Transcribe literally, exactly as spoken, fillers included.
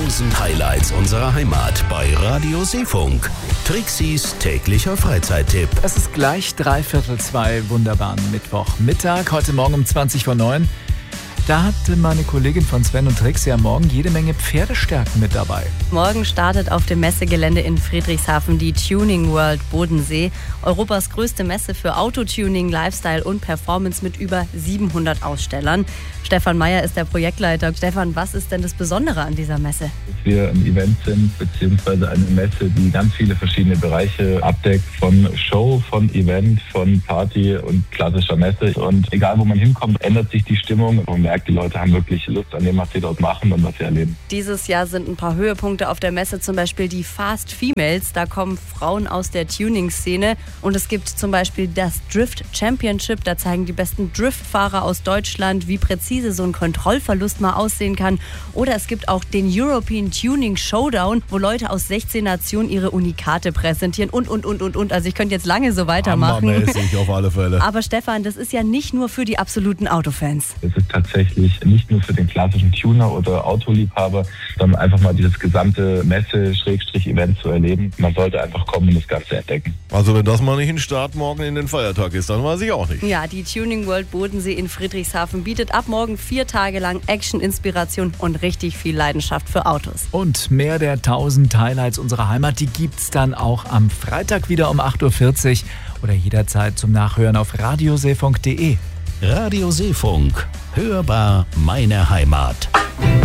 tausend Highlights unserer Heimat bei Radio Seefunk. Trixis täglicher Freizeittipp. Es ist gleich dreiviertel zwei, wunderbaren Mittwochmittag, heute Morgen um zwanzig vor neun. Da hatte meine Kollegin von Sven und Trix ja morgen jede Menge Pferdestärken mit dabei. Morgen startet auf dem Messegelände in Friedrichshafen die Tuning World Bodensee. Europas größte Messe für Autotuning, Lifestyle und Performance mit über siebenhundert Ausstellern. Stefan Meyer ist der Projektleiter. Stefan, was ist denn das Besondere an dieser Messe? Dass wir ein Event sind, beziehungsweise eine Messe, die ganz viele verschiedene Bereiche abdeckt. Von Show, von Event, von Party und klassischer Messe. Und egal, wo man hinkommt, ändert sich die Stimmung. Man merkt, die Leute haben wirklich Lust an dem, was sie dort machen und was sie erleben. Dieses Jahr sind ein paar Höhepunkte auf der Messe, zum Beispiel die Fast Females. Da kommen Frauen aus der Tuning-Szene. Und es gibt zum Beispiel das Drift Championship. Da zeigen die besten Driftfahrer aus Deutschland, wie präzise so ein Kontrollverlust mal aussehen kann. Oder es gibt auch den European Tuning Showdown, wo Leute aus sechzehn Nationen ihre Unikate präsentieren und, und, und, und, und. Also ich könnte jetzt lange so weitermachen. Hammermäßig auf alle Fälle. Aber Stefan, das ist ja nicht nur für die absoluten Autofans. Es ist tatsächlich nicht nur für den klassischen Tuner oder Autoliebhaber, sondern einfach mal dieses gesamte Messe-Event zu erleben. Man sollte einfach kommen und das Ganze entdecken. Also wenn das mal nicht ein Start morgen in den Feiertag ist, dann weiß ich auch nicht. Ja, die Tuning World Bodensee in Friedrichshafen bietet ab morgen vier Tage lang Action, Inspiration und richtig viel Leidenschaft für Autos. Und mehr der tausend Highlights unserer Heimat, die gibt's dann auch am Freitag wieder um acht Uhr vierzig oder jederzeit zum Nachhören auf radioseefunk punkt de. Radio Seefunk. Hörbar meine Heimat.